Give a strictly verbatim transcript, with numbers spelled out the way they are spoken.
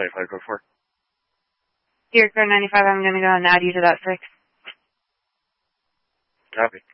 twenty-five code for? Here, code ninety-five, I'm going to go and add you to that six. Copy.